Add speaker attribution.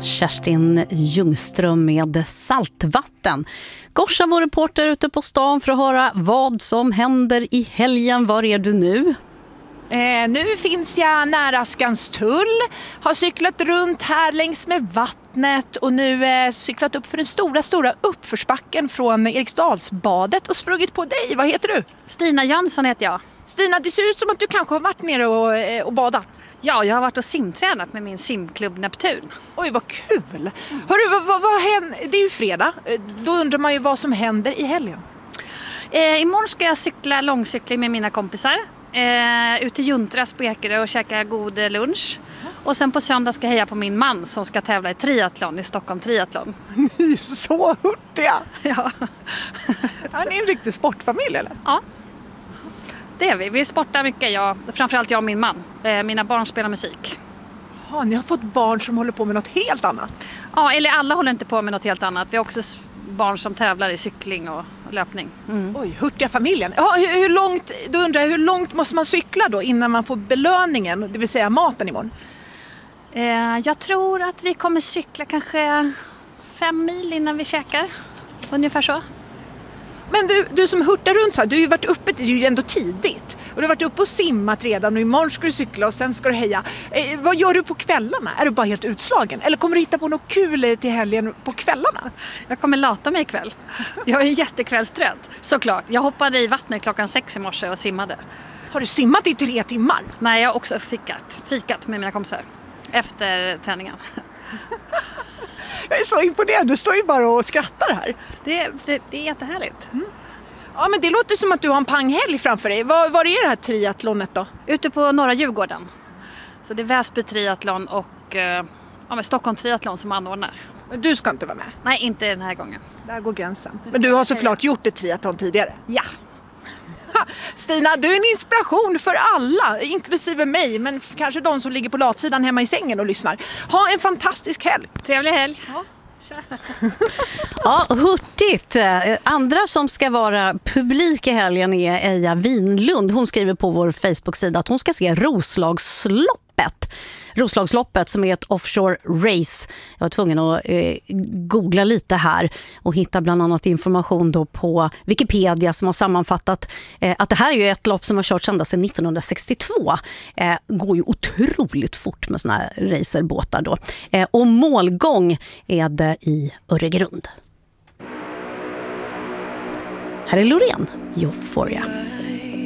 Speaker 1: Kerstin Ljungström med Saltvatten. Gorsa vår reporter ute på stan för att höra vad som händer i helgen. Var är du nu?
Speaker 2: Nu finns jag nära Skanstull, har cyklat runt här längs med vattnet och nu cyklat upp för den stora uppförsbacken från Eriksdalsbadet och sprungit på dig. Vad heter du?
Speaker 3: Stina Jönsson heter jag.
Speaker 2: Stina, det ser ut som att du kanske har varit nere och badat.
Speaker 3: Ja, jag har varit och simtränat med min simklubb Neptun.
Speaker 2: Oj, vad kul! Hörru, vad händer? Det är ju fredag. Då undrar man ju vad som händer i helgen.
Speaker 3: Imorgon ska jag cykla långcykling med mina kompisar. Ut till Juntras på Ekerö och käka god lunch. Och sen på söndag ska jag heja på min man som ska tävla i triathlon i Stockholm Triathlon.
Speaker 2: Ni är så hurtiga!
Speaker 3: Ja.
Speaker 2: Är ni en riktig sportfamilj eller?
Speaker 3: Ja, det är vi. Vi sportar mycket, framförallt jag och min man. Mina barn spelar musik.
Speaker 2: Ja, ni har fått barn som håller på med något helt annat?
Speaker 3: Ja, eller alla håller inte på med något helt annat. Vi har också barn som tävlar i cykling och löpning. Mm.
Speaker 2: Oj, hurtiga familjen. Ja, hur långt måste man cykla då innan man får belöningen, det vill säga maten imorgon?
Speaker 3: Jag tror att vi kommer cykla kanske 5 mil innan vi käkar. Ungefär så.
Speaker 2: Men du som hurtar runt så här, du har ju varit uppe, det är ju ändå tidigt. Och du har varit uppe och simmat redan och imorgon ska du cykla och sen ska du heja. Vad gör du på kvällarna? Är du bara helt utslagen? Eller kommer du hitta på något kul till helgen på kvällarna?
Speaker 3: Jag kommer lata mig ikväll. Jag är jättekvällstrött, såklart. Jag hoppade i vattnet 6:00 i morse och simmade.
Speaker 2: Har du simmat i 3 timmar?
Speaker 3: Nej, jag har också fikat med mina kompisar efter träningen.
Speaker 2: Jag är så imponerad, du står ju bara och skrattar här.
Speaker 3: Det är jättehärligt.
Speaker 2: Mm. Ja, men det låter som att du har en panghelg framför dig. Var är det här triathlonet då?
Speaker 3: Ute på norra Djurgården. Så det är Väsby triathlon och Stockholm Triathlon som anordnar.
Speaker 2: Men du ska inte vara med?
Speaker 3: Nej, inte den här gången.
Speaker 2: Där går gränsen. Men du har såklart gjort ett triathlon tidigare?
Speaker 3: Ja.
Speaker 2: Stina, du är en inspiration för alla, inklusive mig, men kanske de som ligger på latsidan hemma i sängen och lyssnar. Ha en fantastisk helg!
Speaker 3: Trevlig helg!
Speaker 2: Ja.
Speaker 1: Ja, hurtigt. Andra som ska vara publik i helgen är Eja Winlund. Hon skriver på vår Facebook-sida att hon ska se Roslagsloppet som är ett offshore race. Jag var tvungen att googla lite här och hitta bland annat information då på Wikipedia som har sammanfattat att det här är ju ett lopp som har kört sedan 1962. Går ju otroligt fort med såna här racerbåtar då. Och målgång är det i Öregrund. Här är Loreen, Euphoria.